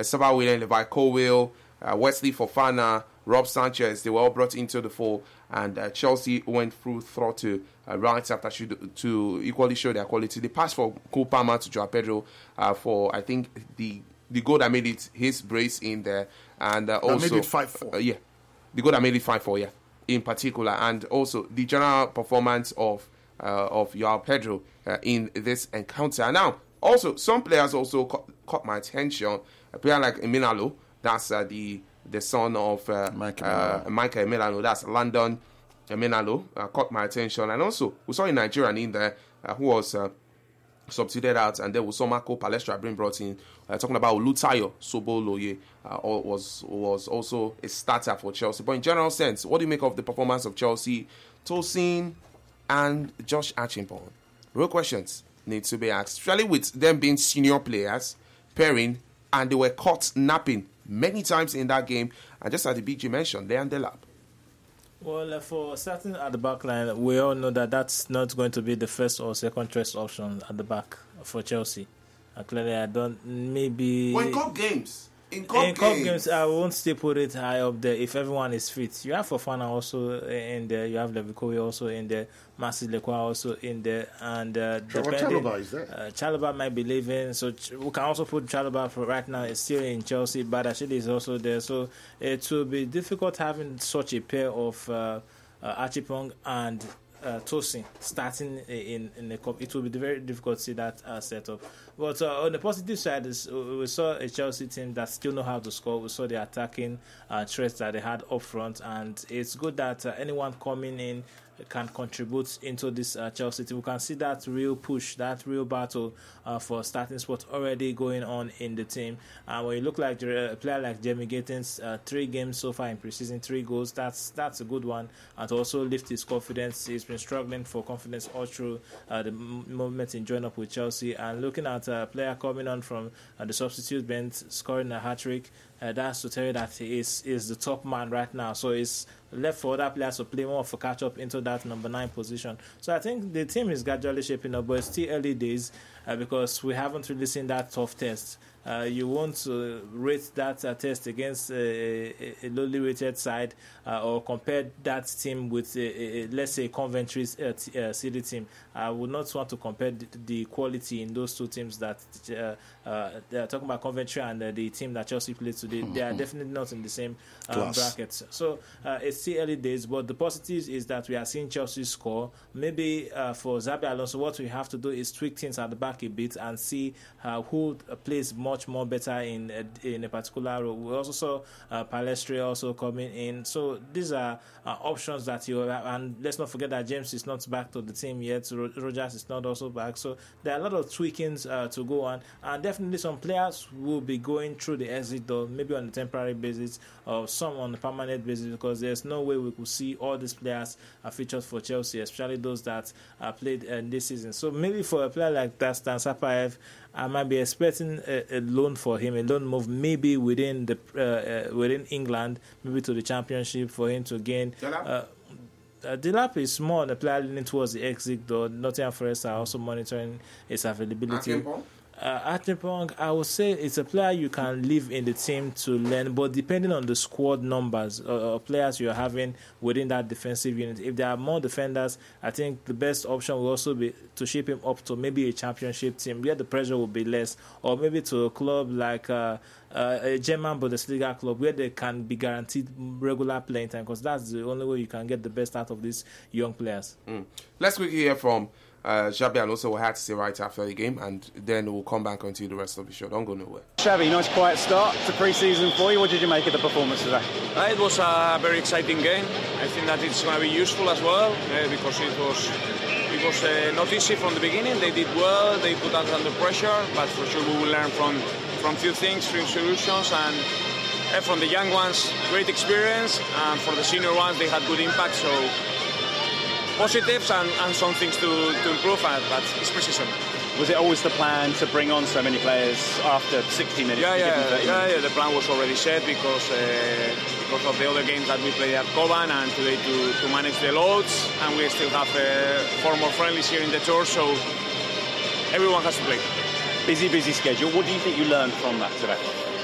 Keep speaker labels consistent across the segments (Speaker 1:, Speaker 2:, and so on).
Speaker 1: Sava William, Levi Colwill, Wesley Fofana, Rob Sanchez, they were all brought into the fold, and Chelsea went through throttle right after to equally show their quality. They passed for Cole Palmer to Joao Pedro for, I think, the goal that made it his brace in there, and also
Speaker 2: made it 5-4.
Speaker 1: The goal that made it 5-4, in particular, and also the general performance of Joao Pedro in this encounter. Now, also some players also caught my attention. A player like Emenalo, that's the son of Michael Emenalo, that's London Emenalo, caught my attention. And also we saw a Nigerian in there who was substituted out, and then we saw Marco Palestra being brought in. Talking about Olutayo Soboloye was also a starter for Chelsea. But in general sense, what do you make of the performance of Chelsea, Tosin and Josh Achimpong? Real questions need to be asked, especially with them being senior players pairing, and they were caught napping many times in that game. And just as the BG mentioned, they're on the lap.
Speaker 3: Well, for starting at the back line, we all know that that's not going to be the first or second choice option at the back for Chelsea. Clearly, I don't, maybe...
Speaker 1: Well, in cup games. In
Speaker 3: cup games, I won't still put it high up there if everyone is fit. You have Fofana also in there, you have Levikowi also in there, Masi Lekwa also in there, and
Speaker 2: Chalobah is there.
Speaker 3: Chalobah might be leaving, so we can also put Chalobah for right now. It's still in Chelsea, but actually is also there. So it will be difficult having such a pair of Achimpong and Tosin starting in the cup. It will be very difficult to see that setup. But on the positive side, we saw a Chelsea team that still know how to score. We saw the attacking threats that they had up front, and it's good that anyone coming in can contribute into this Chelsea team. We can see that real push, that real battle for starting spot already going on in the team. When you look like a player like Jamie Gittins, 3 games so far in preseason, 3 goals, that's a good one. And to also lift his confidence, he's been struggling for confidence all through the moment in joining up with Chelsea. And looking at a player coming on from the substitute bench, scoring a hat-trick, that's to tell you that he is the top man right now. So it's left for other players to play more of a catch-up into that number 9 position. So I think the team is gradually shaping up, but it's still early days because we haven't really seen that tough test. You won't rate that test against a lowly rated side or compare that team with, let's say, Coventry City team. I would not want to compare the quality in those two teams that they're talking about, Coventry and the team that Chelsea played today. They are definitely not in the same brackets. So it's still early days, but the positives is that we are seeing Chelsea score. Maybe for Xabi Alonso, what we have to do is tweak things at the back a bit and see who plays much more better in a particular role. We also saw Palestra also coming in. So these are options that you have. And let's not forget that James is not back to the team yet. Rogers is not also back. So there are a lot of tweakings to go on. And definitely some players will be going through the exit door, maybe on a temporary basis or some on a permanent basis, because there's no way we could see all these players featured for Chelsea, especially those that played this season. So maybe for a player like Dastan Sapaev, I might be expecting a loan for him, a loan move maybe within England, maybe to the Championship for him to gain. Delap is more on the player leaning towards the exit, though Nottingham Forest are also monitoring his availability. Achimpong, I would say it's a player you can leave in the team to learn, but depending on the squad numbers of players you're having within that defensive unit, if there are more defenders, I think the best option will also be to ship him up to maybe a Championship team where the pressure will be less, or maybe to a club like a German Bundesliga club where they can be guaranteed regular playing time, because that's the only way you can get the best out of these young players.
Speaker 1: Let's quickly hear from Xabi Alonso what had to say right after the game, and then we'll come back onto the rest of the show. Don't go nowhere.
Speaker 4: Xabi, nice quiet start to pre-season for you. What did you make of the performance today?
Speaker 5: It was a very exciting game. I think that it's going to be useful as well because it was not easy from the beginning. They did well. They put us under pressure, but for sure we will learn from few things, few solutions, and from the young ones, great experience, and for the senior ones, they had good impact. So positives and some things to improve, but it's precision.
Speaker 4: Was it always the plan to bring on so many players after 60 minutes?
Speaker 5: Yeah. The plan was already set because of the other games that we played at Coban, and today to manage the loads, and we still have 4 more friendlies here in the tour, so everyone has to play.
Speaker 4: Busy schedule. What do you think you learned from that today?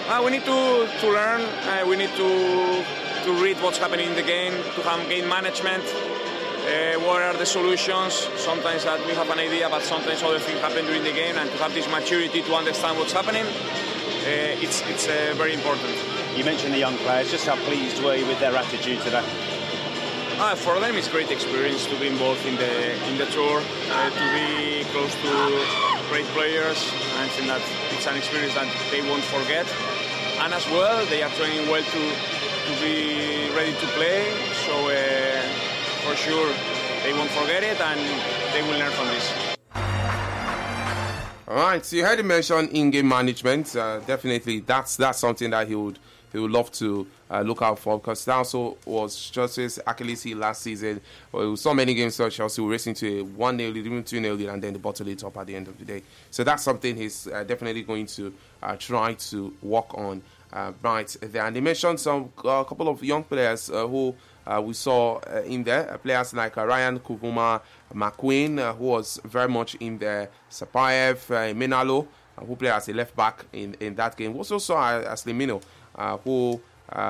Speaker 5: We need to learn. We need to read what's happening in the game, to have game management. What are the solutions? Sometimes that we have an idea, but sometimes other things happen during the game, and to have this maturity to understand what's happening, it's very important.
Speaker 4: You mentioned the young players. Just how pleased were you with their attitude today?
Speaker 5: For them, it's a great experience to be involved in the tour, to be close to great players. I think that it's an experience that they won't forget. And as well, they are training well to be ready to play. So for sure, they won't forget it, and they will learn from this.
Speaker 1: All right, so you heard him mention in-game management. Definitely, that's something that he would love to look out for, because that also was Chelsea's Achilles heel last season. Well, so many games where Chelsea were racing to a 1-0 lead, even 2-0 lead, and then they bottled it up at the end of the day. So that's something he's definitely going to try to work on right there. And they mentioned a couple of young players who we saw in there, players like Ryan Kuvuma McQueen, who was very much in there, Sapaev, Menalo, who played as a left back in that game. We also saw Aslimino, who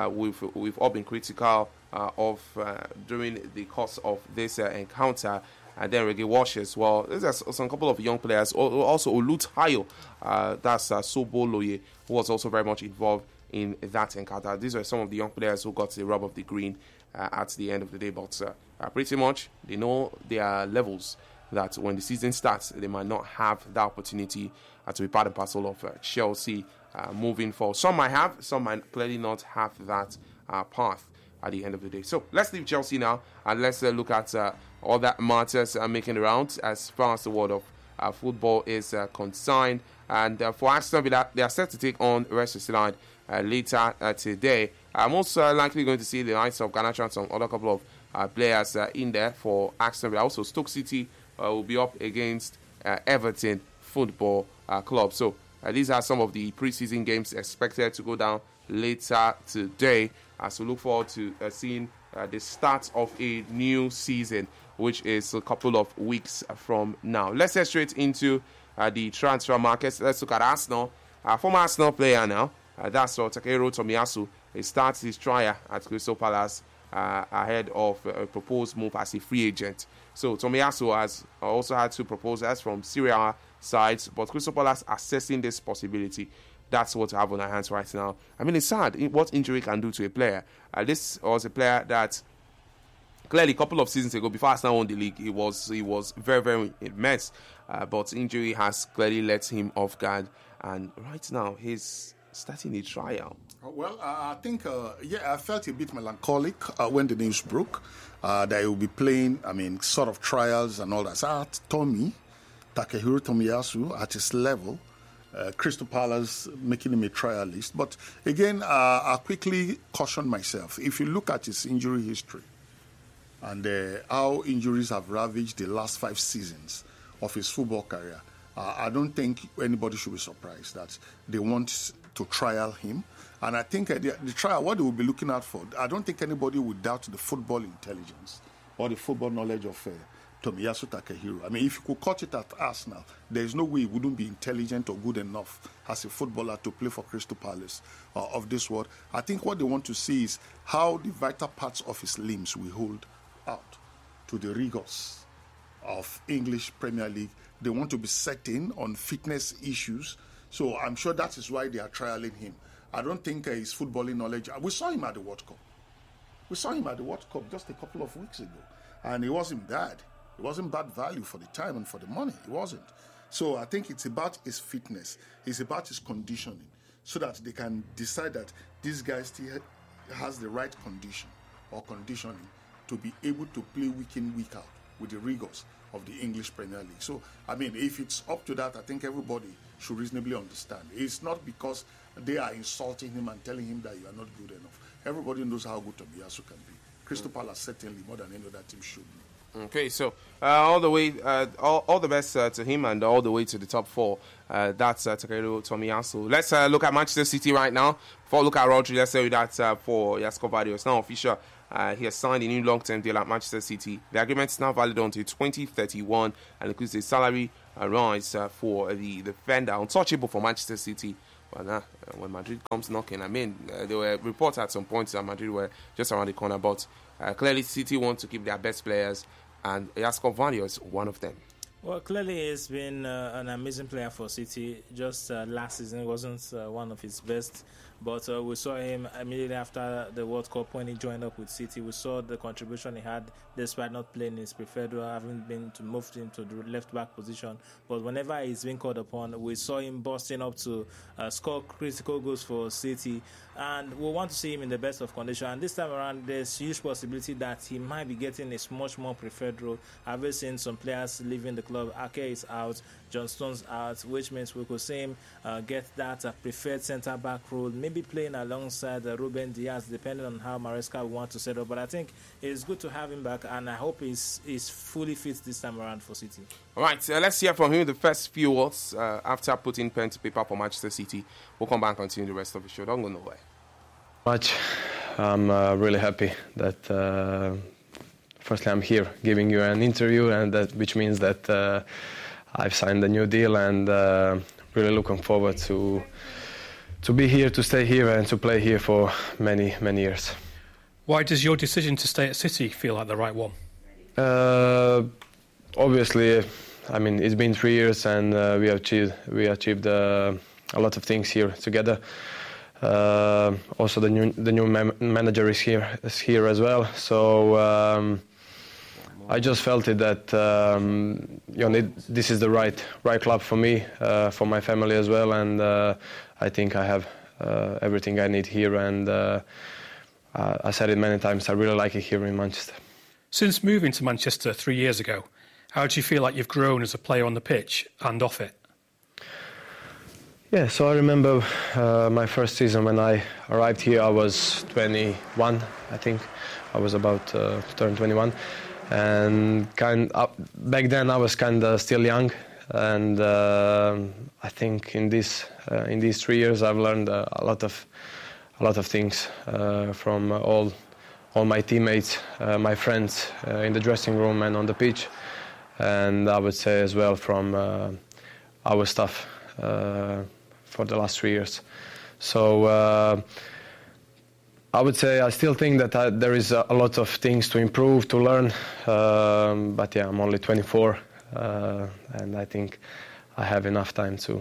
Speaker 1: we've all been critical of during the course of this encounter, and then Reggie Walsh as well. There's some couple of young players, also Olutayo, that's Soboloye, who was also very much involved in that encounter. These are some of the young players who got the rub of the green at the end of the day, but pretty much they know their levels that when the season starts, they might not have that opportunity to be part and parcel of Chelsea moving forward. Some might have, some might clearly not have that path at the end of the day. So let's leave Chelsea now, and let's look at all that matters making the rounds as far as the world of football is concerned. And for Aston Villa, they are set to take on Real Sociedad later today. I'm also likely going to see the likes of Garnacho and some other couple of players in there for Aston Villa. Also, Stoke City will be up against Everton Football Club. So these are some of the preseason games expected to go down later today. So look forward to seeing the start of a new season, which is a couple of weeks from now. Let's head straight into the transfer markets. Let's look at Arsenal. Former Arsenal player now, that's Takehiro Tomiyasu. He starts his trial at Crystal Palace ahead of a proposed move as a free agent. So Tomiyasu has also had 2 proposals from Syria sides, but Crystal Palace assessing this possibility. That's what we have on our hands right now. I mean, it's sad what injury can do to a player. This was a player that clearly a couple of seasons ago, before Arsenal won the league, he was very, very immense. But injury has clearly let him off guard. And right now, he's starting a trial.
Speaker 2: Well, I think, I felt a bit melancholic when the news broke that he will be playing, sort of trials and all that. So Takehiro Tomiyasu at his level, Crystal Palace making him a trialist. But again, I quickly caution myself. If you look at his injury history and how injuries have ravaged the last 5 seasons of his football career, I don't think anybody should be surprised that they want to trial him. And I think the trial, what they will be looking out for, I don't think anybody would doubt the football intelligence or the football knowledge of Tomiyasu Takehiro. If you could cut it at Arsenal, there is no way he wouldn't be intelligent or good enough as a footballer to play for Crystal Palace of this world. I think what they want to see is how the vital parts of his limbs will hold out to the rigors of English Premier League. They want to be certain on fitness issues. So I'm sure that is why they are trialing him. I don't think his footballing knowledge... We saw him at the World Cup. Just a couple of weeks ago. And it wasn't bad. It wasn't bad value for the time and for the money. It wasn't. So I think it's about his fitness. It's about his conditioning. So that they can decide that this guy still has the right condition or conditioning to be able to play week in, week out with the rigors of the English Premier League. So, if it's up to that, I think everybody should reasonably understand. It's not because they are insulting him and telling him that you are not good enough. Everybody knows how good Tomiyasu can be. Crystal Palace certainly, more than any other team, should be.
Speaker 1: Okay, so all the way, all the best to him and all the way to the top 4. That's Takehiro Tomiyasu. Let's look at Manchester City right now. Before we look at Rodri, let's say that for Yasko Vadio, it's now official. He has signed a new long-term deal at Manchester City. The agreement is now valid until 2031 and includes a salary rise for the defender, untouchable for Manchester City. But when Madrid comes knocking, I mean, there were reports at some points that Madrid were just around the corner, but clearly City want to keep their best players, and Jasko Vardy is one of them.
Speaker 3: Well, clearly he's been an amazing player for City. Just last season wasn't one of his best, but we saw him immediately after the World Cup when he joined up with City. We saw the contribution he had despite not playing his preferred role, having been moved into the left-back position. But whenever he's been called upon, we saw him busting up to score critical goals for City. And we want to see him in the best of condition. And this time around, there's huge possibility that he might be getting a much more preferred role. I've seen some players leaving the club. Ake is out, John Stones out, which means we could see him get that preferred centre-back role, maybe playing alongside Ruben Diaz, depending on how Maresca will want to set up. But I think it's good to have him back, and I hope he's fully fit this time around for City.
Speaker 1: All right, let's hear from him the first few words after putting pen to paper for Manchester City. We'll come back and continue the rest of the show. Don't go nowhere.
Speaker 6: I'm really happy that firstly I'm here giving you an interview, and which means that I've signed a new deal, and really looking forward to be here, to stay here, and to play here for many years.
Speaker 7: Why does your decision to stay at City feel like the right one?
Speaker 6: Obviously, I mean, it's been 3 years, and we achieved a lot of things here together. Also, the new manager is here as well. So I just felt it that this is the right club for me, for my family as well, and I think I have everything I need here. And I said it many times, I really like it here in Manchester.
Speaker 7: Since moving to Manchester 3 years ago, how do you feel like you've grown as a player on the pitch and off it?
Speaker 6: Yeah, so I remember my first season when I arrived here. I was 21, I think. I was about to turn 21, and back then I was kind of still young. And I think in these 3 years I've learned a lot of things from all my teammates, my friends in the dressing room and on the pitch, and I would say as well from our staff. For the last 3 years. So I would say I still think that there is a lot of things to improve, to learn, but yeah, I'm only 24, and I think I have enough time to.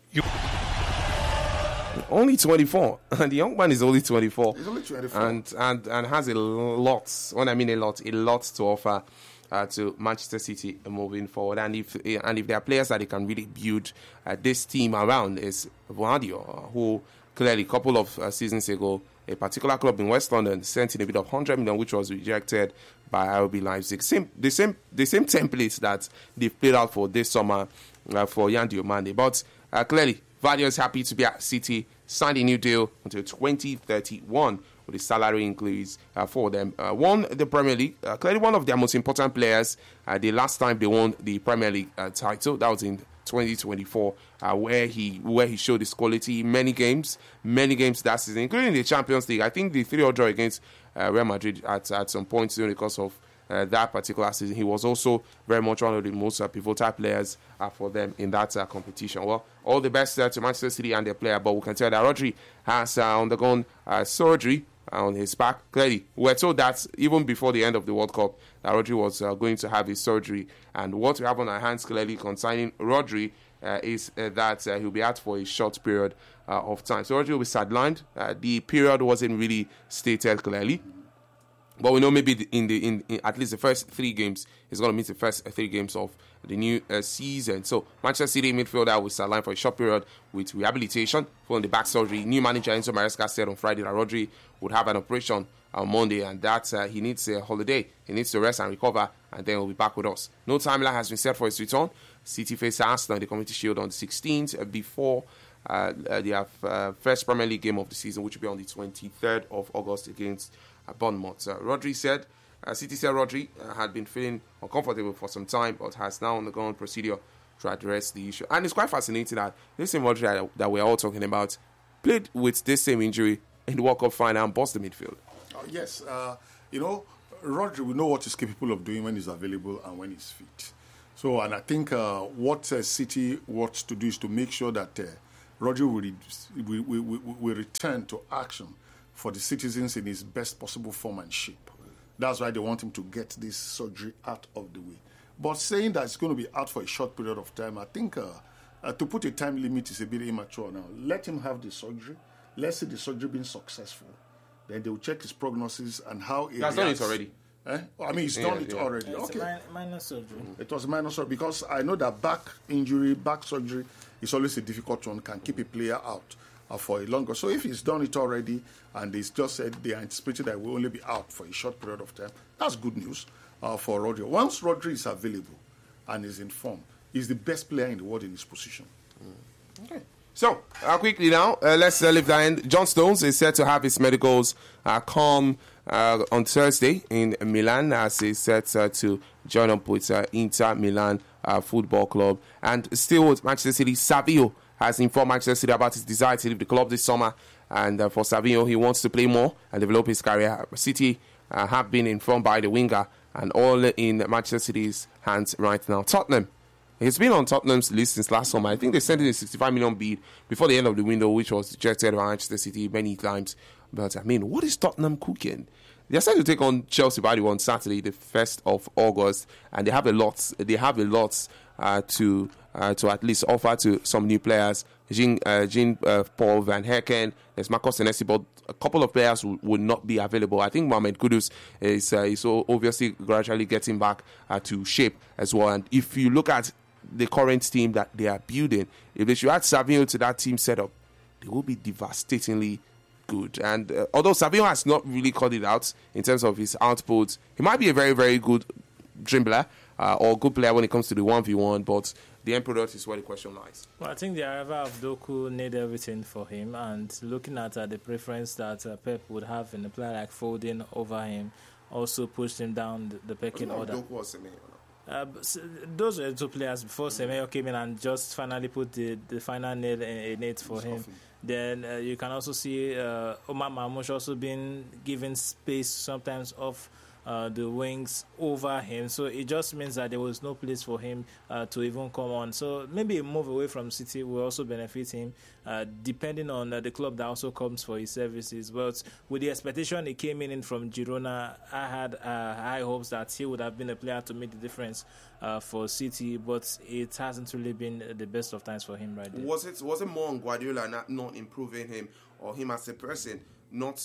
Speaker 1: Only 24, and the young man is only 24.
Speaker 2: He's only 24.
Speaker 1: And has a lot, when I mean a lot to offer to Manchester City moving forward. And if there are players that they can really build this team around, is Vardy, who clearly a couple of seasons ago, a particular club in West London sent in a bid of 100 million, which was rejected by RB Leipzig. The same templates that they've played out for this summer for Yan Diomande. But clearly, Vardy is happy to be at City, signed a new deal until 2031. With the salary increase for them. Won the Premier League, clearly one of their most important players. The last time they won the Premier League title, that was in 2024, where he showed his quality in many games that season, including the Champions League. I think the 3-0 draw against Real Madrid at some points during the course of that particular season. He was also very much one of the most pivotal players for them in that competition. Well, all the best to Manchester City and their player, but we can tell that Rodri has undergone surgery on his back. Clearly, we're told that even before the end of the World Cup, that Rodri was going to have his surgery. And what we have on our hands clearly concerning Rodri is that he'll be out for a short period of time. So Rodri will be sidelined. The period wasn't really stated clearly, but we know maybe in at least the first 3 games, he's going to miss the first 3 games of the new season. So Manchester City midfielder will sideline for a short period with rehabilitation following the back surgery. New manager Enzo Maresca said on Friday that Rodri would have an operation on Monday, and that he needs a holiday. He needs to rest and recover, and then he'll be back with us. No timeline has been set for his return. City face Arsenal in the Community Shield on the 16th before their first Premier League game of the season, which will be on the 23rd of August against Bournemouth. City said Rodri had been feeling uncomfortable for some time, but has now undergone procedure to address the issue. And it's quite fascinating that this same Rodri that we're all talking about played with this same injury in the World Cup final and bust the midfield.
Speaker 2: Yes, Rodri, we know what he's capable of doing when he's available and when he's fit. So, and I think what City wants to do is to make sure that Rodri will return to action for the citizens in his best possible form and shape. That's why they want him to get this surgery out of the way. But saying that it's going to be out for a short period of time, I think to put a time limit is a bit immature now. Let him have the surgery. Let's see the surgery being successful. Then they will check his prognosis and how he
Speaker 1: He's done it already.
Speaker 2: I mean, he's done it already.
Speaker 3: It's
Speaker 2: Okay.
Speaker 3: a minor surgery.
Speaker 2: It was minor surgery because I know that back surgery is always a difficult one, can keep a player out for a longer. So if he's done it already and it's just said they are anticipating that he will only be out for a short period of time, that's good news for Rodri. Once Rodri is available and is in form, he's the best player in the world in his position.
Speaker 1: Okay. So, quickly now, let's leave that end. John Stones is set to have his medicals come on Thursday in Milan as he's set to join up with Inter Milan Football Club. And still with Manchester City, Savio has informed Manchester City about his desire to leave the club this summer. And for Savio, he wants to play more and develop his career. City have been informed by the winger and all in Manchester City's hands right now. Tottenham. He's been on Tottenham's list since last summer. I think they sent in a 65 million bid before the end of the window, which was rejected by Manchester City many times. But I mean, what is Tottenham cooking? They're set to take on Chelsea by on Saturday, the 1st of August, and they have a lot. They have a lot to at least offer to some new players. Jean-Paul Van Hecken, there's Marcos Senesi, but a couple of players would not be available. I think Mohamed Kudus is obviously gradually getting back to shape as well. And if you look at the current team that they are building, if they should add Savio to that team setup, they will be devastatingly good. And although Savio has not really called it out in terms of his output, he might be a very, very good dribbler or good player when it comes to the 1v1, but the end product is where the question lies.
Speaker 3: Well, I think the arrival of Doku need everything for him, and looking at the preference that Pep would have in a player like Foden over him also pushed him down the pecking order.
Speaker 1: Doku or Semenyo?
Speaker 3: Those were the two players before Semenyo came in and just finally put the final nail in it for him. Then you can also see Omar Mamouche also being given space sometimes off the wings over him. So it just means that there was no place for him to even come on. So maybe a move away from City will also benefit him, depending on the club that also comes for his services. But with the expectation he came in from Girona, I had high hopes that he would have been a player to make the difference for City, but it hasn't really been the best of times for him right there.
Speaker 1: Was it more on Guardiola not improving him or him as a person? Not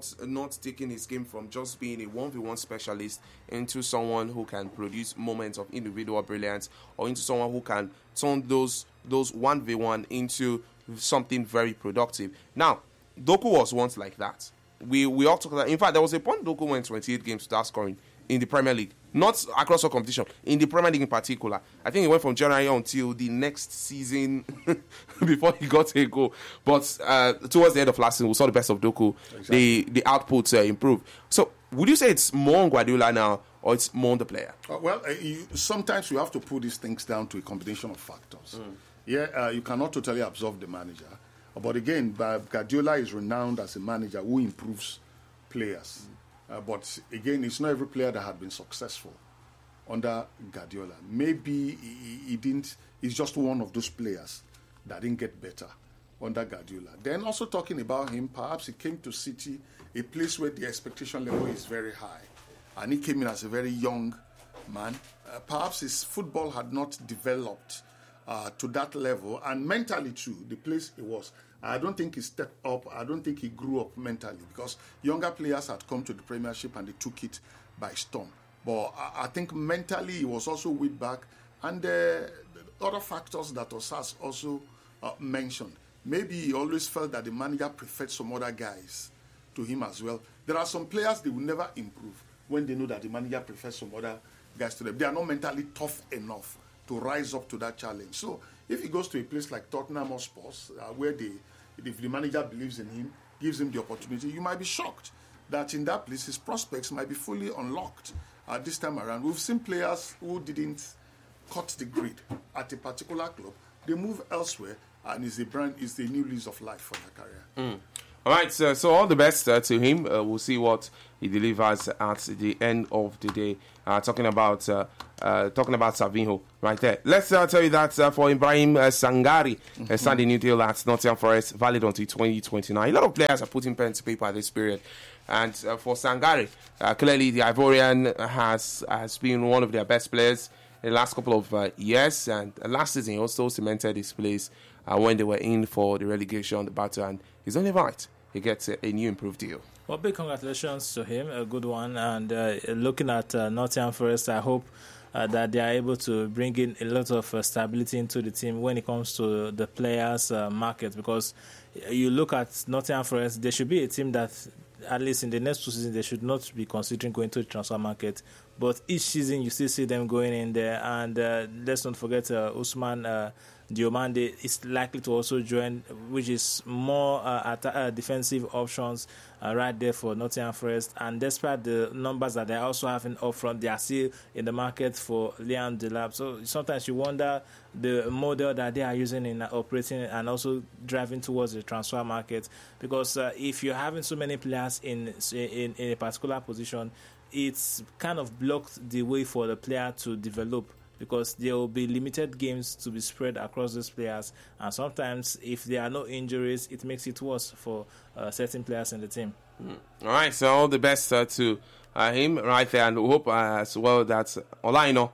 Speaker 1: taking his game from just being a 1v1 specialist into someone who can produce moments of individual brilliance, or into someone who can turn those 1v1 into something very productive. Now, Doku was once like that. We all talk about. In fact, there was a point Doku went 28 games without scoring in the Premier League, not across all competition, in the Premier League in particular. I think he went from January until the next season before he got a goal. But towards the end of last season, we saw the best of Doku. Exactly. The output improved. So would you say it's more on Guardiola now, or it's more on the player?
Speaker 2: Sometimes you have to put these things down to a combination of factors. You cannot totally absolve the manager. But again, Guardiola is renowned as a manager who improves players. But again, it's not every player that had been successful under Guardiola. Maybe he didn't. He's just one of those players that didn't get better under Guardiola. Then also talking about him, perhaps he came to City, a place where the expectation level is very high, and he came in as a very young man. Perhaps his football had not developed to that level, and mentally too, the place he was. I don't think he stepped up. I don't think he grew up mentally, because younger players had come to the Premiership and they took it by storm. But I think mentally he was also weak back, and the other factors that Osas also mentioned. Maybe he always felt that the manager preferred some other guys to him as well. There are some players they will never improve when they know that the manager prefers some other guys to them. They are not mentally tough enough to rise up to that challenge. So if he goes to a place like Tottenham or Spurs, where if the manager believes in him, gives him the opportunity, you might be shocked that in that place his prospects might be fully unlocked this time around. We've seen players who didn't cut the grid at a particular club. They move elsewhere, and it's a new lease of life for their career.
Speaker 1: All right, so all the best to him. We'll see what he delivers at the end of the day. Talking about Savinho right there. Let's tell you that for Ibrahim Sangare, signed a new deal at Nottingham Forest, valid until 2029. A lot of players are putting pen to paper at this period. And for Sangare, clearly the Ivorian has been one of their best players in the last couple of years. And last season, he also cemented his place when they were in for the relegation, the battle. And he's only right. He gets a new improved deal.
Speaker 3: Well, big congratulations to him, a good one. And looking at Nottingham Forest, I hope that they are able to bring in a lot of stability into the team when it comes to the players' market. Because you look at Nottingham Forest, there should be a team that, at least in the next 2 seasons, they should not be considering going to the transfer market. But each season, you still see them going in there. And let's not forget Usman Diomande is likely to also join, which is more defensive options right there for Nottingham Forest. And despite the numbers that they're also having up front, they are still in the market for Liam Delap. So sometimes you wonder the model that they are using in operating and also driving towards the transfer market. Because if you're having so many players in a particular position, it's kind of blocked the way for the player to develop, because there will be limited games to be spread across these players. And sometimes, if there are no injuries, it makes it worse for certain players in the team.
Speaker 1: All right, so all the best to him right there. And we hope as well that Olaino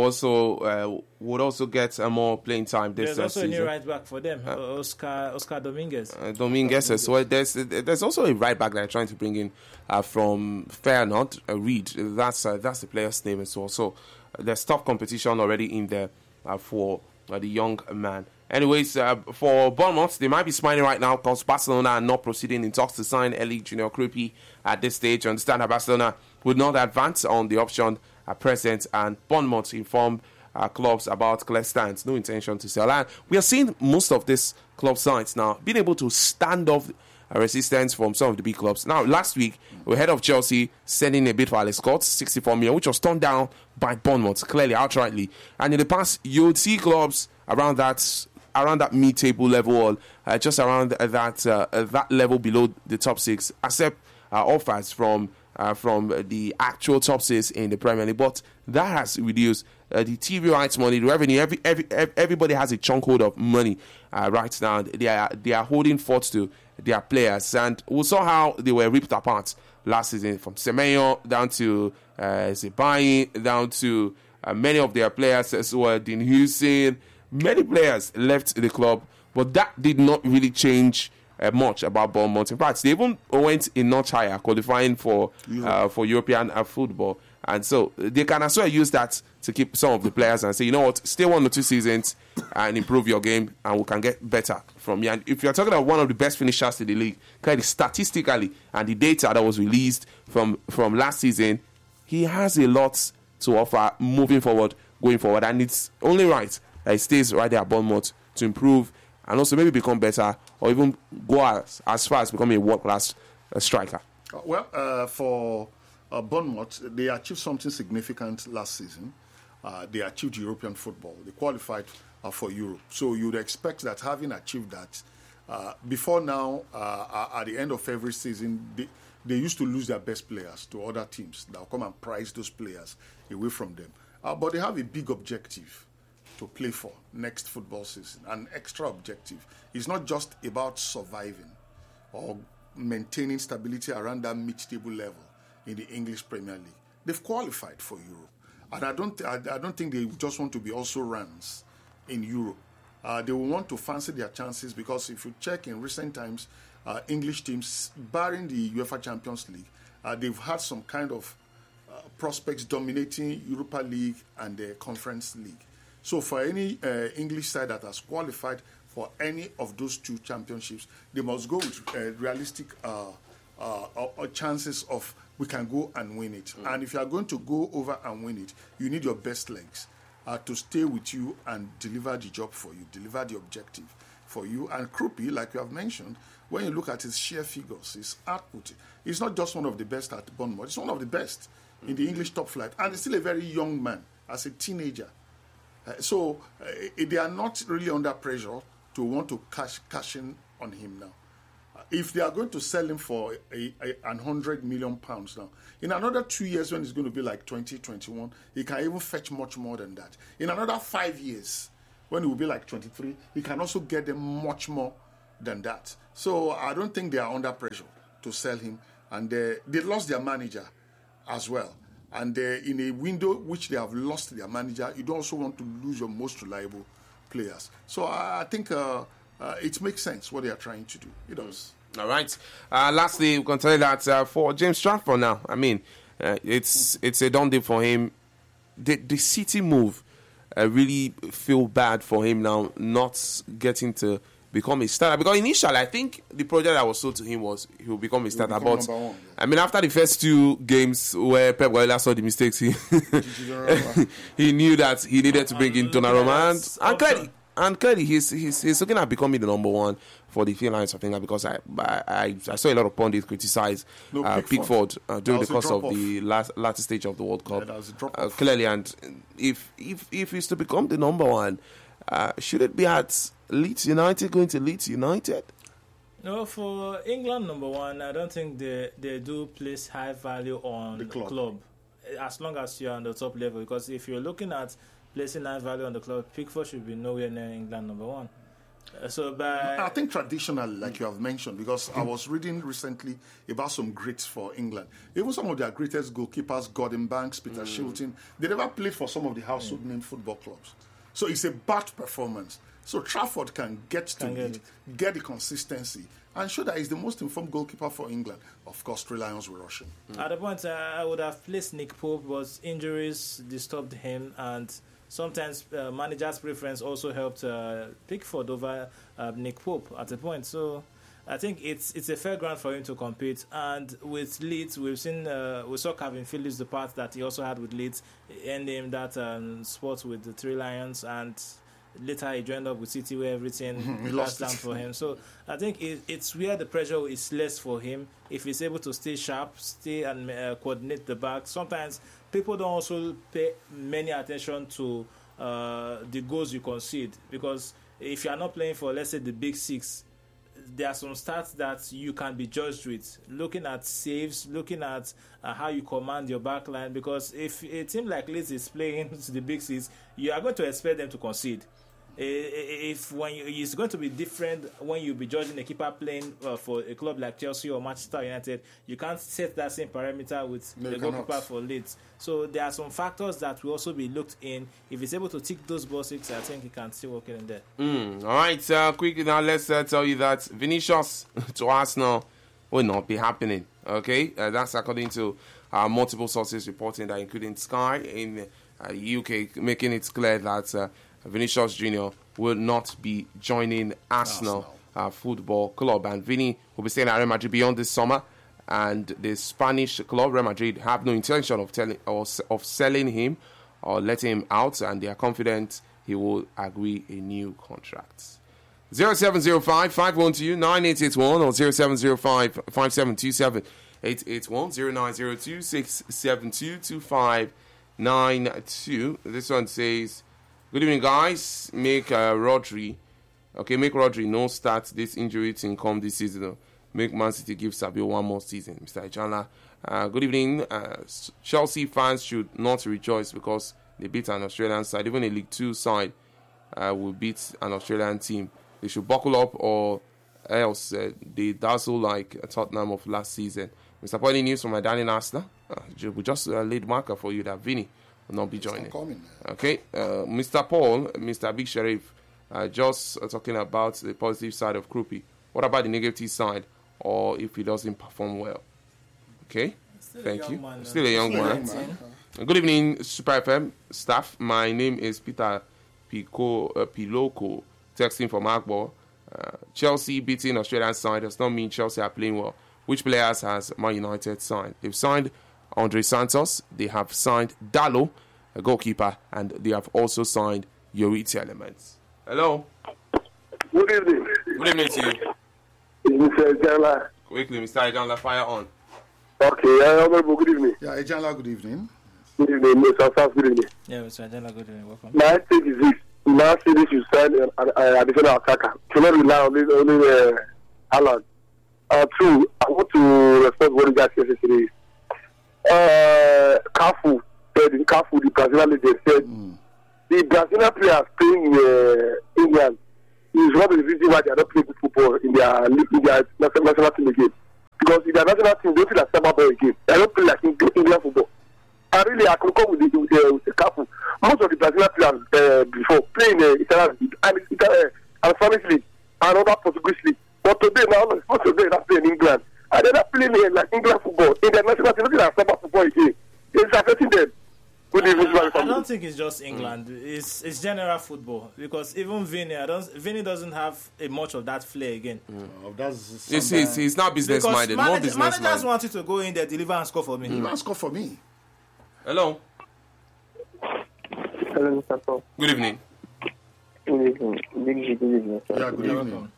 Speaker 1: would also get more playing time this season.
Speaker 3: There's also a new right back for them, Oscar Dominguez.
Speaker 1: Dominguez as well. There's also a right back that they're trying to bring in from Feyenoord, Reed. That's the player's name as well. So there's tough competition already in there for the young man. Anyways, for Bournemouth, they might be smiling right now because Barcelona are not proceeding in talks to sign Eli Junior Krupi at this stage. I understand that Barcelona would not advance on the option at present, and Bournemouth informed clubs about clear stance, no intention to sell. And we are seeing most of these club sides now being able to stand off resistance from some of the big clubs. Now, last week, we heard of Chelsea sending a bid for Alex Scott, 64 million, which was turned down by Bournemouth, clearly, outrightly. And in the past, you would see clubs around that mid-table level, just around that level below the top 6, accept offers from the actual top 6 in the Premier League. But that has reduced the TV rights money, the revenue. Everybody has a chunk hold of money right now. They are holding forth to their players, and we saw how they were ripped apart last season, from Semenyo down to Zebaini, down to many of their players as well. Dean Hussein, many players left the club, but that did not really change much about Bournemouth. In fact, they even went a notch higher, qualifying for European football. And so they can as well use that to keep some of the players and say, you know what, stay 1 or 2 seasons and improve your game, and we can get better from you. And if you're talking about one of the best finishers in the league, kind of statistically, and the data that was released from last season, he has a lot to offer moving forward, going forward. And it's only right that he stays right there at Bournemouth to improve and also maybe become better, or even go as far as becoming a world-class striker.
Speaker 2: For Bournemouth, they achieved something significant last season. They achieved European football. They qualified for Europe. So you'd expect that, having achieved that, before now, at the end of every season, they used to lose their best players to other teams that will come and prize those players away from them. But they have a big objective to play for next football season. An extra objective. It's not just about surviving or maintaining stability around that mid-table level in the English Premier League. They've qualified for Europe, and I don't think they just want to be also runs in Europe. They will want to fancy their chances, because if you check in recent times, English teams, barring the UEFA Champions League, they've had some kind of prospects dominating Europa League and the Conference League. So for any English side that has qualified for any of those 2 championships, they must go with realistic chances of, we can go and win it. And if you are going to go over and win it, you need your best legs to stay with you and deliver the job for you, deliver the objective for you. And Krupi, like you have mentioned, when you look at his sheer figures, his output, he's not just one of the best at Bournemouth, he's one of the best in the English top flight. And he's still a very young man, as a teenager. So they are not really under pressure to want to cash in on him now. if they are going to sell him for £100 million now, in another 2 years when it's going to be like 2021, he can even fetch much more than that. In another 5 years, when it will be like 23, he can also get them much more than that. So I don't think they are under pressure to sell him. And they lost their manager as well. And in a window which they have lost their manager, you don't also want to lose your most reliable players. So I think it makes sense what they are trying to do. It does.
Speaker 1: All right. Lastly, we can tell you that for James Trafford now, I mean, it's a done deal for him. The City move really feel bad for him now, not getting to become a starter. Because initially, I think the project that was sold to him was he will become a starter. But one, I mean, after the first 2 games where Pep Guardiola saw the mistakes, he knew that he needed to bring in Donnarumma. And clearly, he's looking at becoming the number 1 for the Lions of England, because I saw a lot of pundits criticize Pickford during the course of the latter stage of the World Cup. Yeah, clearly, and if he's to become the number 1, should it be at Leeds United, going to Leeds United?
Speaker 3: No, for England number 1, I don't think they do place high value on the club, as long as you're on the top level. Because if you're looking at placing high value on the club, Pickford should be nowhere near England number 1. I
Speaker 2: think traditionally, like you have mentioned, because I was reading recently about some greats for England. Even some of their greatest goalkeepers, Gordon Banks, Peter Shilton, they never played for some of the household name football clubs. So it's a bad performance. So Trafford can get the consistency, and show that he's the most informed goalkeeper for England. Of course, 3 Lions will rush him.
Speaker 3: At the point, I would have placed Nick Pope, but injuries disturbed him, and sometimes manager's preference also helped Pickford over Nick Pope at the point. So I think it's a fair ground for him to compete. And with Leeds, we saw Calvin Phillips, the part that he also had with Leeds, ending that spot with the 3 Lions, and later he joined up with City, where everything passed down for him. So I think it's where the pressure is less for him. If he's able to stay sharp, stay and coordinate the back. Sometimes people don't also pay many attention to the goals you concede, because if you are not playing for, let's say, the big 6, there are some stats that you can be judged with, looking at saves, looking at how you command your back line. Because if a team like Leeds is playing to the big 6, you are going to expect them to concede. It's going to be different when you be judging a keeper playing for a club like Chelsea or Manchester United. You can't set that same parameter with the goalkeeper for Leeds. So there are some factors that will also be looked in. If he's able to tick those boxes, I think he can still work in there.
Speaker 1: All right, quickly now, let's tell you that Vinicius to Arsenal will not be happening. Okay, that's according to multiple sources reporting that, including Sky in UK, making it clear that Vinicius Jr. will not be joining Arsenal Football Club. And Vini will be staying at Real Madrid beyond this summer. And the Spanish club, Real Madrid, have no intention of selling him or letting him out. And they are confident he will agree a new contract. 0705 512 9881 or 0705 5727 881 0902 672 2592. This one says, good evening, guys. Make Rodri no start this injury to come this season. Make Man City give Sabio 1 more season. Mr. Ejala. Good evening. Chelsea fans should not rejoice because they beat an Australian side. Even a League 2 side will beat an Australian team. They should buckle up, or else they dazzle like Tottenham of last season. Mr. Pointy news from my darling Arsenal. We just laid marker for you that Vinny will not be joining. Okay, Mr. Paul, Mr. Big Sheriff, just talking about the positive side of Krupi. What about the negative side, or if he doesn't perform well? Okay, thank you. Still a young man. Good evening, Super FM staff. My name is Peter Piloko, texting from Agbo. Chelsea beating Australian side does not mean Chelsea are playing well. Which players has Man United signed? They've signed Andre Santos, they have signed Dallo, a goalkeeper, and they have also signed Yoriti Elements. Hello.
Speaker 8: Good evening.
Speaker 1: Good evening to you.
Speaker 8: Mr. Ejala.
Speaker 1: Quickly, Mr. Ejala, fire on.
Speaker 8: Okay, Honorable, good evening.
Speaker 2: Yeah, Ejala, good evening.
Speaker 8: Good evening, Mr. South, good evening.
Speaker 3: Yeah, Mr. Ejala, good evening. Welcome.
Speaker 8: My take is this. Now, City should sign an additional attacker. Cannot rely on this only Haaland. true. I want to respond what you guys said yesterday. Cafu said in Cafu, the Brazilian legend said the Brazilian players playing in England is one of the reasons why they are not playing good football in their national team again. Because in their national team, they feel like summer ball again. They don't play like Indian football. And really, I can come with the Cafu. Most of the Brazilian players before playing Italian league and Spanish league and other Portuguese league. But today, now, today, they're playing in England. And they're not playing like England football. In their national team, they're not summer football again. It's affecting them.
Speaker 3: I don't think it's just England. It's general football because even Vinny doesn't have much of that flair again.
Speaker 1: He's not business minded.
Speaker 3: Managers want you to go in there, deliver and score for me.
Speaker 2: Deliver and score for me.
Speaker 1: Hello.
Speaker 8: Hello, Mr. Paul.
Speaker 1: Good evening.
Speaker 8: Good evening. Good evening.
Speaker 2: Yeah, good evening.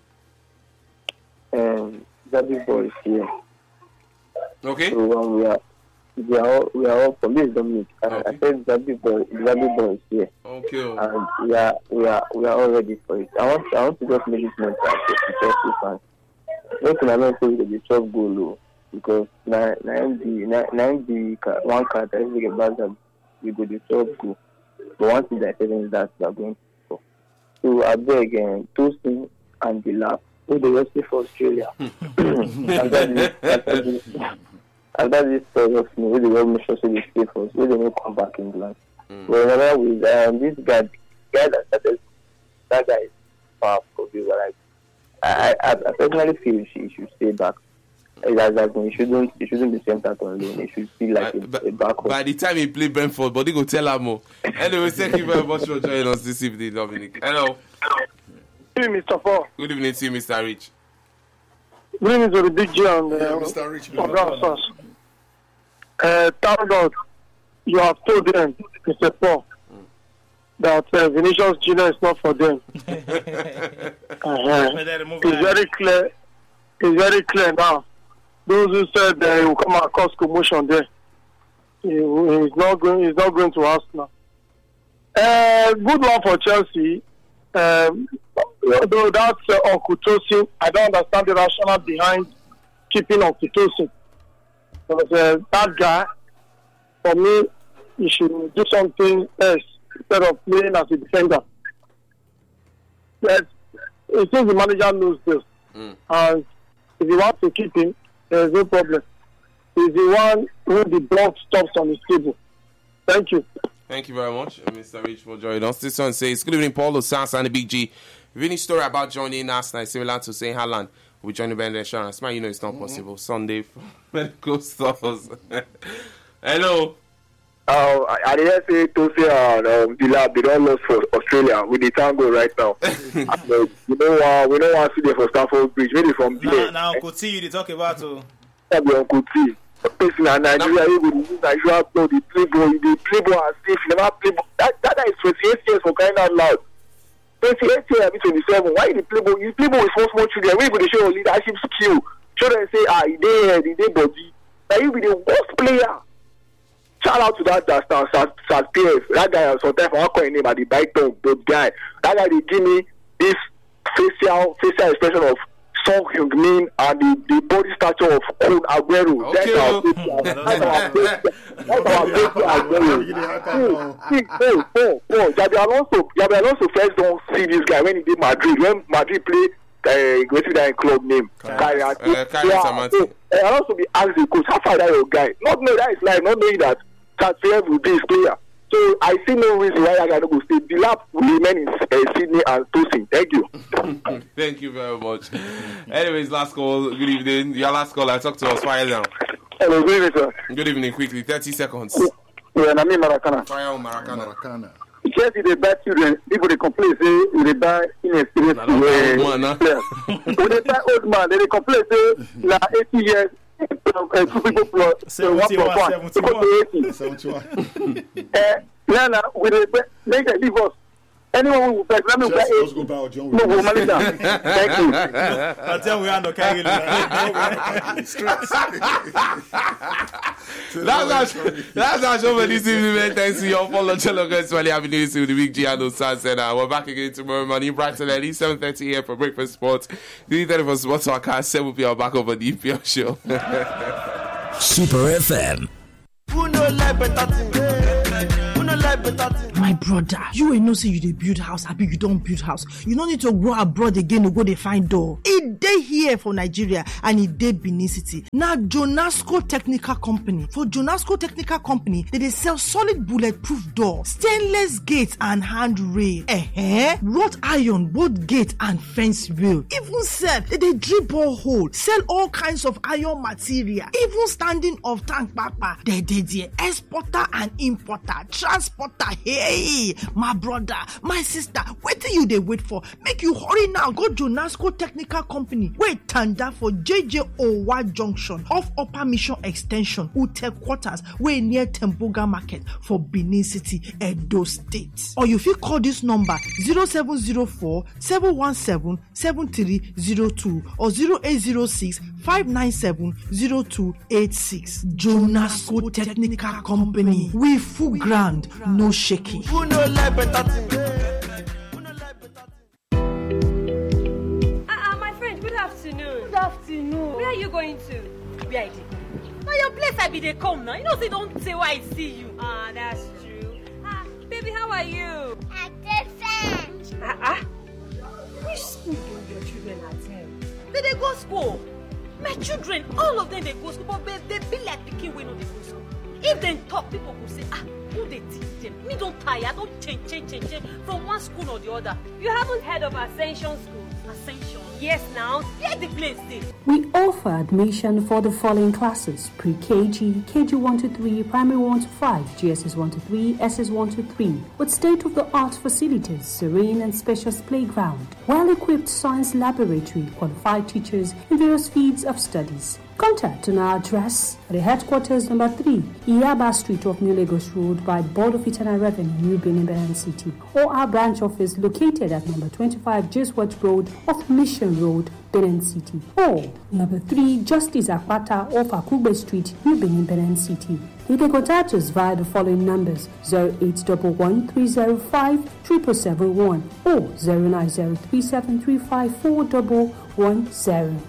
Speaker 8: Zabi boy is here.
Speaker 1: Okay.
Speaker 8: So we are all from this Dominic.
Speaker 1: Okay.
Speaker 8: I said Zabi boy is here.
Speaker 1: Okay.
Speaker 8: And we are all ready for it. I want to just make it known to Chelsea fans. Don't know if the 12 goal because now the one card that is like a we go the 12 goal. But one thing that is that we are going to score. So I beg again, Tosin and the lap. Who they just play for Australia. And that is story of me. Who they will make sure they stay for us. Who they will come back in England. But another with this guy that started, that guy is powerful. Like I personally feel he should stay back. He shouldn't be sent out on loan. He should feel like a backup.
Speaker 1: By the time he play Brentford, but he go tell him more. Anyway, thank you very much for joining us this evening, Dominic. Hello.
Speaker 8: Good evening, Mr. Paul.
Speaker 1: Good evening to you, Mr. Rich.
Speaker 8: Good evening to the big G and
Speaker 2: Mr. Rich.
Speaker 8: Thank God you have told them, Mr. Paul, that Vinicius Junior is not for them. It's very clear. It's very clear now. Those who said he will come and cause commotion there, he's not going to Arsenal. Good one for Chelsea. Though that's Uncle Tosin, I don't understand the rationale behind keeping Uncle Tosin. Because that guy, for me, he should do something else instead of playing as a defender. Yes, it seems the manager knows this. And if he wants to keep him, there is no problem. He's the one who the block stops on his table. Thank you.
Speaker 1: Thank you very much, Mr. Rich, for joining us. This one says, good evening, Paulo Sansa and the Big G. Vinny story about joining Arsenal is similar to saying Haaland will join the band insurance. Man, you know it's not possible. Sunday from medical stores. Hello.
Speaker 8: I didn't say Tosin and the lab, they don't lose for Australia with the tango right now. We don't want to see them for Stamford Bridge. Maybe from there.
Speaker 3: Now, Uncle T, you talk about too.
Speaker 8: Uncle T. Person in Nigeria, Nigeria play the playboy as if never play. That guy is 28 years for crying out loud. 28 years, I mean 27. Why the playboy? His playboy is for small children. We will show leadership skill. Show them say, he did body. Now he be the worst player. Shout out to that Sas PF. That guy sometimes I call his name at the bike dog, but guy. That guy they give me this facial expression of Song Heung-min and the body stature of Kun Aguero.
Speaker 1: Okay.
Speaker 8: That's our Aguero. Jabi Alonso first don't see this guy when he did Madrid. When Madrid played, go to that club name.
Speaker 1: Alonso
Speaker 8: be asked the coach, how far that your guy? Not knowing that is life, not knowing that Chatsfield will be his player. So I see no reason why I gotta go stay. The lab will remain in Sydney and Tosin. Thank you.
Speaker 1: Thank you very much. Anyways, last call. Good evening. Your last call. I talk to us. Fire now.
Speaker 8: Hello, good evening, sir.
Speaker 1: Good evening. Quickly, 30 seconds.
Speaker 8: Yeah, Nami Maracana.
Speaker 1: Fire on Maracana.
Speaker 8: Chelsea they buy children. People they complain say they buy inexperienced players. When they buy old man, they complain say na 80 years. 2 people plus 71. Now we make them leave us. Anyone who will bet, let me bet.
Speaker 2: Let's go back John.
Speaker 8: No, manager. Thank you.
Speaker 3: Until we are no carry.
Speaker 1: That's our show for this evening. Thanks to your follow. Swally Avenue with the Big G and Sunset. We're back again tomorrow morning, bright and early, 7:30 a.m. for breakfast sports. The 30 for sports podcast. 7 p.m. back over the EPL show.
Speaker 9: Super FM.
Speaker 10: My brother, you ain't no say you dey build house, happy you don't build house. You don't need to go abroad again to go dey find door. It dey here for Nigeria and it dey Benin City. Now Jonasco Technical Company. For Jonasco Technical Company, they sell solid bulletproof door, stainless gates and handrail, wrought iron, both gate and fence rail. Even sell, they drill borehole, sell all kinds of iron material, even standing of tank papa. They exporter and importer, transporter. Hey, my brother, my sister, what do you they wait for? Make you hurry now. Go Jonasco Technical Company. Wait, tanda for JJ Owa Junction off Upper Mission Extension, Ute Quarters, way near Temboga Market for Benin City, Edo State. Or you feel call this number 0704 717 7302 or 0806 597 0286. Jonasco Technical Company. We full ground, no shaking.
Speaker 11: My friend, good afternoon. Good afternoon. Where are you going to? Where I did? Now your place I be they come now. You know, say don't say why I see you. That's true. Baby, how are you?
Speaker 12: I'm different.
Speaker 11: Which school do your children attend? They go school. My children, all of them they go school, but they be like picking when they go school. If they talk, people will say, who they teach them? Me don't tire, don't change from one school or the other. You haven't heard of Ascension School? Ascension? Yes, now. Where the place is?
Speaker 13: We offer admission for the following classes: pre-KG, KG 1 to 3, primary 1 to 5, GSS 1 to 3, SS 1 to 3, with state-of-the-art facilities, serene and spacious playground, well-equipped science laboratory, qualified teachers in various fields of studies. Contact on our address at the headquarters number 3, Iyaba Street of New Lagos Road by Board of Internal Revenue, New Benin City, or our branch office located at number 25 Jeswat Road off Mission Road, Benin City, or number 3 Justice Akpata off Akugbe Street, New Benin City. You can contact us via the following numbers: 0811 305 7771 or 09037354110.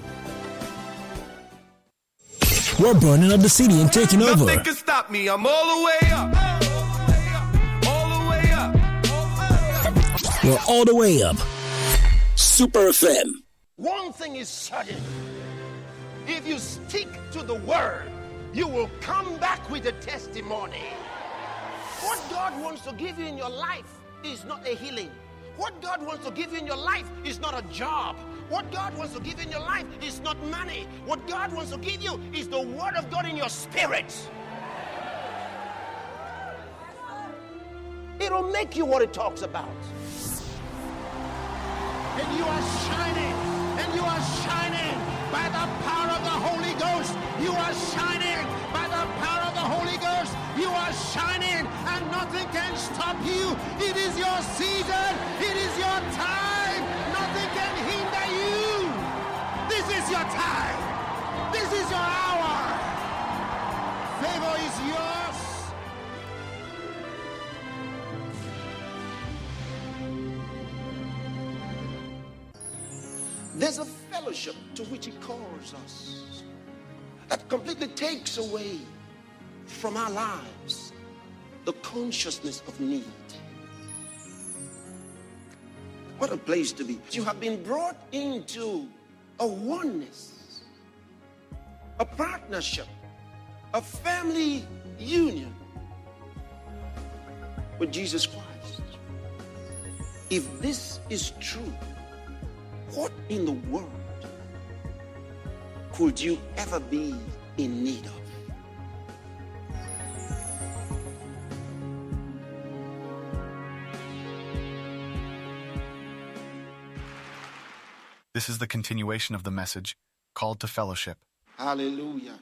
Speaker 9: We're burning up the city and taking over.
Speaker 14: Nothing can stop me. I'm all the way up. All the way up.
Speaker 9: We're all the way up. Super FM.
Speaker 15: One thing is certain. If you stick to the word, you will come back with a testimony. What God wants to give you in your life is not a healing. What God wants to give you in your life is not a job. What God wants to give you in your life is not money. What God wants to give you is the word of God in your spirit. It'll make you what it talks about.
Speaker 16: And you are shining. And you are shining by the power of the Holy Ghost. You are shining by the power of the Holy Ghost. You are shining and nothing can stop you. It is your season. It is your time. Nothing can hinder you. This is your time. This is your hour. Favor is yours.
Speaker 15: There's a fellowship to which he calls us that completely takes away from our lives the consciousness of need. What a place to be. You have been brought into a oneness, a partnership, a family union with Jesus Christ. If this is true, what in the world could you ever be in need of?
Speaker 17: This is the continuation of the message, Called to Fellowship.
Speaker 15: Hallelujah.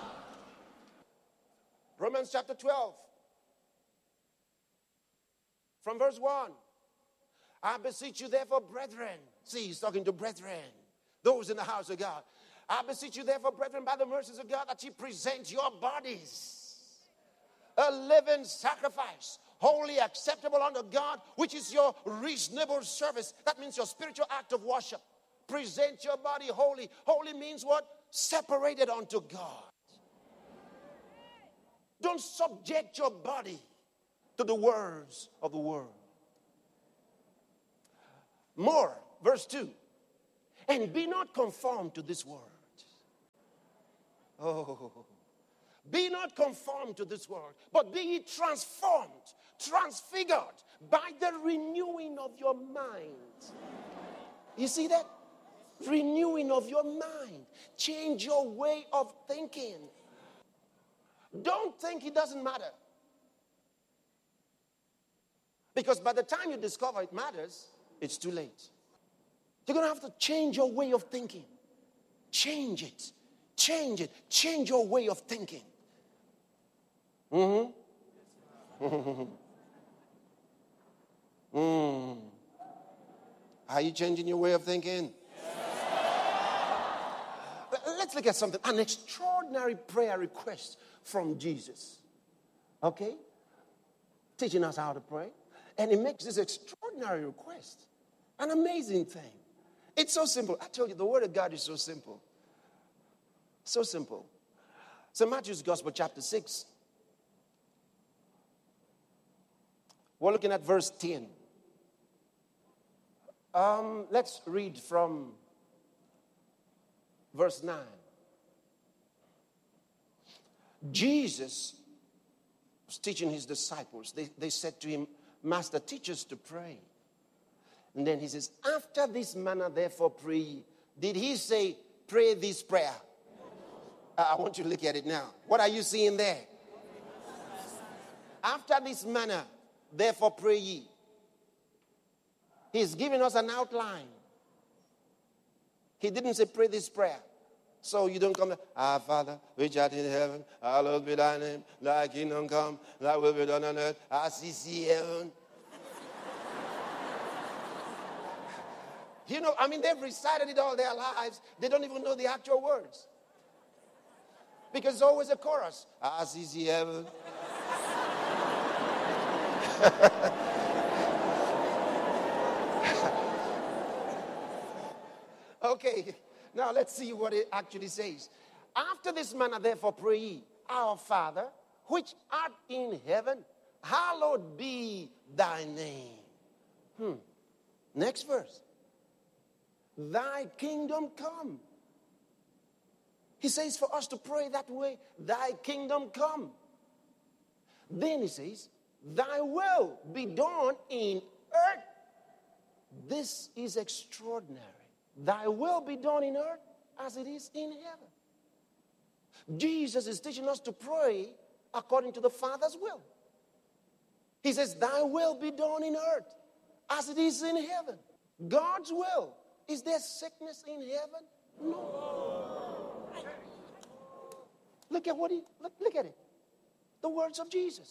Speaker 15: Romans chapter 12. From verse 1. I beseech you therefore, brethren. See, he's talking to brethren, those in the house of God. I beseech you therefore, brethren, by the mercies of God, that ye present your bodies a living sacrifice, wholly acceptable unto God, which is your reasonable service. That means your spiritual act of worship. Present your body holy. Holy means what? Separated unto God. Don't subject your body to the words of the world. More, verse 2. And be not conformed to this world. Oh, be not conformed to this world, but be ye transformed, transfigured by the renewing of your mind. You see that? Renewing of your mind. Change your way of thinking. Don't think it doesn't matter. Because by the time you discover it matters, it's too late. You're going to have to change your way of thinking. Change it. Change it. Change your way of thinking. Are you changing your way of thinking? Let's look at something. An extraordinary prayer request from Jesus. Okay? Teaching us how to pray. And he makes this extraordinary request. An amazing thing. It's so simple. I told you, the word of God is so simple. So simple. So Matthew's Gospel, chapter 6. We're looking at verse 10. Let's read from verse 9. Jesus was teaching his disciples. They said to him, Master, teach us to pray. And then he says, after this manner, therefore, pray ye. Did he say, pray this prayer? I want you to look at it now. What are you seeing there? After this manner, therefore, pray ye. He's giving us an outline. He didn't say, pray this prayer. So you don't come, our Father, which art in heaven, hallowed be thy name, thy kingdom come, thy will be done on earth, as it is in heaven. You know, I mean, they've recited it all their lives. They don't even know the actual words. Because it's always a chorus. As is in heaven. Okay, now let's see what it actually says. After this manner, therefore, pray ye, our Father, which art in heaven, hallowed be thy name. Next verse. Thy kingdom come. He says for us to pray that way, thy kingdom come. Then he says, thy will be done in earth. This is extraordinary. Thy will be done in earth as it is in heaven. Jesus is teaching us to pray according to the Father's will. He says, thy will be done in earth as it is in heaven. God's will. Is there sickness in heaven? No. Look at what look at it. The words of Jesus.